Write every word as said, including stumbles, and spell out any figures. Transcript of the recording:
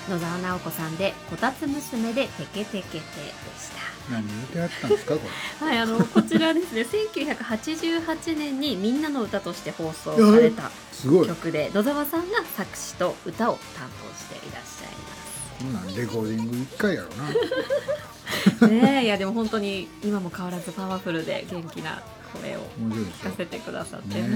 野沢直子さんでこたつ娘でテケテケテでした。 何言ってやったんですかこれはい、あのこちらですねせんきゅうひゃくはちじゅうはちねんにみんなの歌として放送されたすごい曲で、野沢さんが作詞と歌を担当していらっしゃいます。 こんなんレコーディングいっかいやろなねえ、いやでも本当に今も変わらずパワフルで元気な声を面白いでしょ聞かせてくださってね。